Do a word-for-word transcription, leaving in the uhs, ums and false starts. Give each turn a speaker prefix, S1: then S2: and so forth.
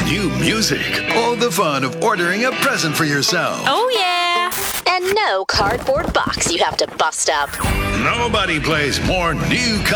S1: new music. Oh, the fun of ordering a present for yourself.
S2: Oh, yeah.
S3: And no cardboard box you have to bust up.
S1: Nobody plays more new